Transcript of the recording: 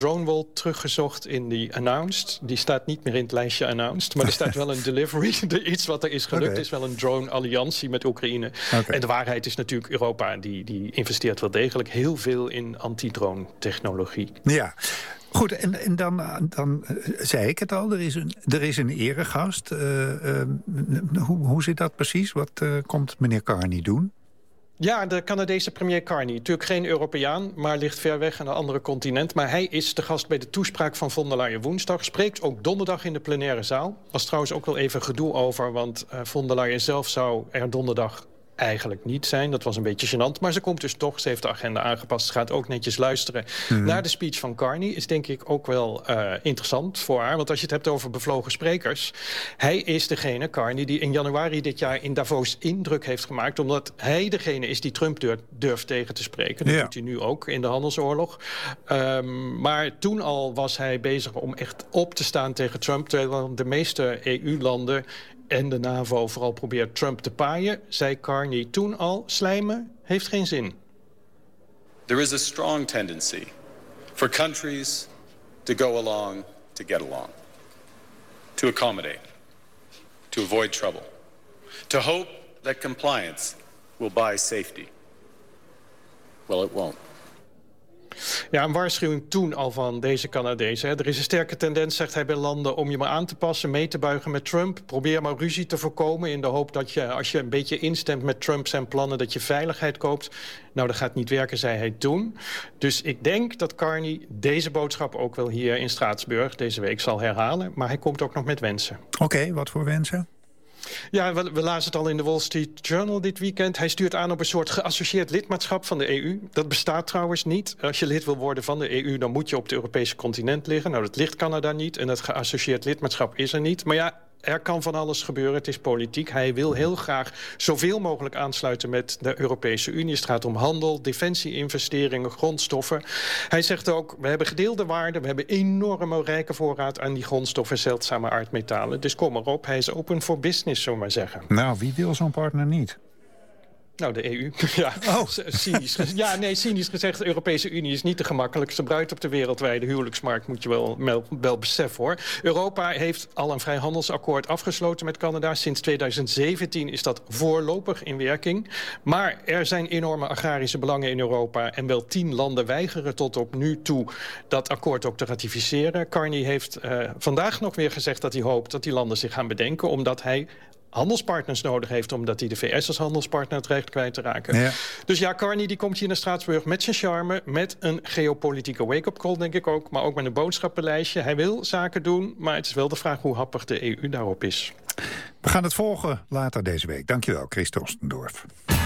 DroneWall teruggezocht in die announced. Die staat niet meer in het lijstje announced. Maar er staat wel een delivery. Iets wat er is gelukt is wel een drone-alliantie met Oekraïne. En de waarheid is natuurlijk Europa. Die investeert wel degelijk heel veel in anti-drone-technologie. Ja. Goed, en dan zei ik het al, er is een eregast. Hoe zit dat precies? Wat komt meneer Carney doen? Ja, de Canadese premier Carney. Natuurlijk geen Europeaan, maar ligt ver weg aan een andere continent. Maar hij is de gast bij de toespraak van von der Leyen woensdag. Spreekt ook donderdag in de plenaire zaal. Was trouwens ook wel even gedoe over, want von der Leyen zelf zou er donderdag eigenlijk niet zijn. Dat was een beetje gênant. Maar ze komt dus toch. Ze heeft de agenda aangepast. Ze gaat ook netjes luisteren naar de speech van Carney. Is denk ik ook wel interessant voor haar. Want als je het hebt over bevlogen sprekers. Hij is degene, Carney, die in januari dit jaar in Davos indruk heeft gemaakt. Omdat hij degene is die Trump durft tegen te spreken. Dat doet hij nu ook in de handelsoorlog. Maar toen al was hij bezig om echt op te staan tegen Trump. Terwijl de meeste EU-landen en de NAVO vooral probeert Trump te paaien, zei Carney toen al, slijmen heeft geen zin. There is a strong tendency for countries to go along to get along, to accommodate, to avoid trouble, to hope that compliance will buy safety. Well, it won't. Ja, een waarschuwing toen al van deze Canadezen. Er is een sterke tendens, zegt hij bij landen, om je maar aan te passen, mee te buigen met Trump. Probeer maar ruzie te voorkomen in de hoop dat je, als je een beetje instemt met Trump zijn plannen, dat je veiligheid koopt. Nou, dat gaat niet werken, zei hij toen. Dus ik denk dat Carney deze boodschap ook wel hier in Straatsburg deze week zal herhalen. Maar hij komt ook nog met wensen. Oké, wat voor wensen? Ja, we lazen het al in de Wall Street Journal dit weekend. Hij stuurt aan op een soort geassocieerd lidmaatschap van de EU. Dat bestaat trouwens niet. Als je lid wil worden van de EU, dan moet je op het Europese continent liggen. Nou, dat ligt Canada niet en dat geassocieerd lidmaatschap is er niet. Maar ja, er kan van alles gebeuren. Het is politiek. Hij wil heel graag zoveel mogelijk aansluiten met de Europese Unie. Het gaat om handel, defensie-investeringen, grondstoffen. Hij zegt ook, we hebben gedeelde waarden. We hebben enorme rijke voorraad aan die grondstoffen, zeldzame aardmetalen. Dus kom maar op. Hij is open for business, zo maar zeggen. Nou, wie wil zo'n partner niet? Nou, de EU. Ja, cynisch gezegd, de Europese Unie is niet de gemakkelijkste bruid op de wereldwijde huwelijksmarkt, moet je wel beseffen, hoor. Europa heeft al een vrijhandelsakkoord afgesloten met Canada. Sinds 2017 is dat voorlopig in werking. Maar er zijn enorme agrarische belangen in Europa en wel 10 landen weigeren tot op nu toe dat akkoord ook te ratificeren. Carney heeft vandaag nog weer gezegd dat hij hoopt dat die landen zich gaan bedenken, omdat hij handelspartners nodig heeft, omdat hij de VS als handelspartner dreigt kwijt te raken. Ja. Dus ja, Carney die komt hier naar Straatsburg met zijn charme, met een geopolitieke wake-up call, denk ik ook, maar ook met een boodschappenlijstje. Hij wil zaken doen, maar het is wel de vraag hoe happig de EU daarop is. We gaan het volgen later deze week. Dankjewel, Chris Ostendorf.